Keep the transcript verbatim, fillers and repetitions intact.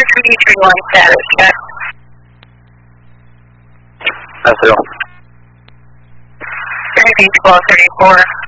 three D three one status, check. That's it. three B twelve thirty-four.